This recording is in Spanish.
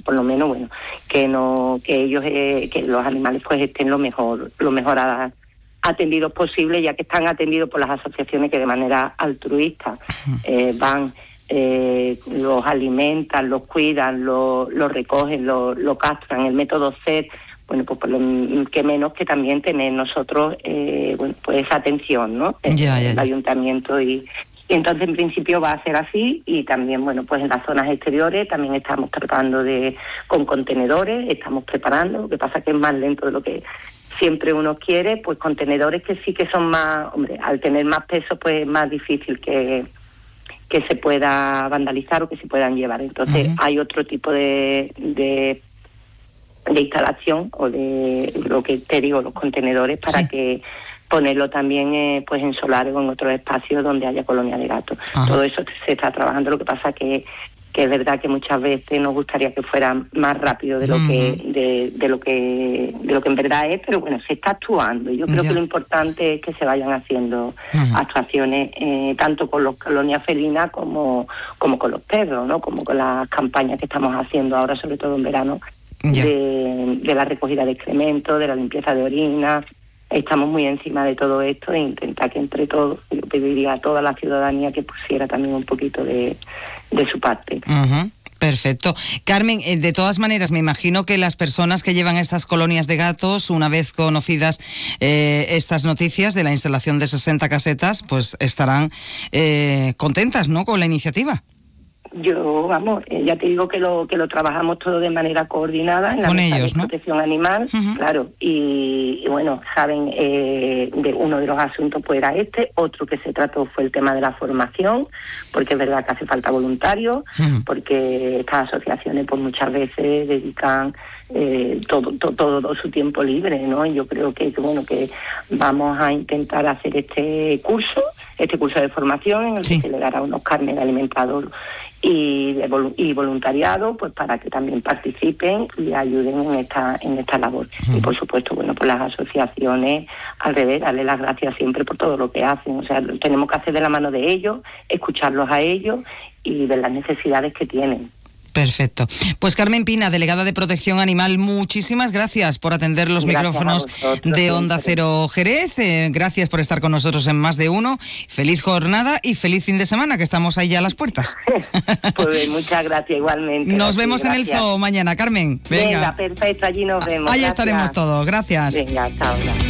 por lo menos, bueno, que ellos, que los animales pues estén lo mejor atendidos posible, ya que están atendidos por las asociaciones que de manera altruista van, los alimentan, los cuidan, los recogen, los castran, el método SED. Bueno, pues que menos que también tener nosotros, bueno, pues esa atención, ¿no? El ayuntamiento y entonces en principio va a ser así. Y también, bueno, pues en las zonas exteriores también estamos tratando con contenedores, estamos preparando, lo que pasa que es más lento de lo que siempre uno quiere, pues contenedores que sí que son más, hombre, al tener más peso pues es más difícil que se pueda vandalizar o que se puedan llevar. Entonces hay otro tipo de instalación o de lo que te digo, los contenedores, para que ponerlo también pues en solares o en otros espacios donde haya colonia de gatos. Todo eso se está trabajando. Lo que pasa que es verdad que muchas veces nos gustaría que fuera más rápido de lo que de lo que en verdad es, pero bueno, se está actuando. Yo creo que lo importante es que se vayan haciendo actuaciones tanto con las colonias felinas como con los perros, ¿no? Como con las campañas que estamos haciendo ahora, sobre todo en verano, de la recogida de excrementos, de la limpieza de orina. Estamos muy encima de todo esto e intentar que entre todos, yo pediría a toda la ciudadanía que pusiera también un poquito de su parte. Perfecto. Carmen, de todas maneras, me imagino que las personas que llevan estas colonias de gatos, una vez conocidas estas noticias de la instalación de 60 casetas, pues estarán contentas, ¿no?, con la iniciativa. Yo, vamos, ya te digo que lo trabajamos todo de manera coordinada en la mesa de protección animal, claro, y bueno, saben, de uno de los asuntos pues era otro que se trató fue el tema de la formación, porque es verdad que hace falta voluntarios, porque estas asociaciones pues muchas veces dedican todo su tiempo libre, ¿no? Y yo creo que bueno, que vamos a intentar hacer este curso de formación en el que se le dará unos carnes de alimentador y voluntariado, pues para que también participen y ayuden en esta labor. Y por supuesto, bueno, pues las asociaciones, al revés, darle las gracias siempre por todo lo que hacen. O sea, tenemos que hacer de la mano de ellos, escucharlos a ellos y ver las necesidades que tienen. Perfecto. Pues Carmen Pina, delegada de Protección Animal, muchísimas gracias por atender los micrófonos de Onda Cero Jerez. Gracias por estar con nosotros en Más de Uno. Feliz jornada y feliz fin de semana, que estamos ahí ya a las puertas. Pues muchas gracias, igualmente. Nos vemos en el zoo mañana, Carmen. Venga, perfecto, allí nos vemos. Allí estaremos todos. Gracias. Venga, hasta ahora.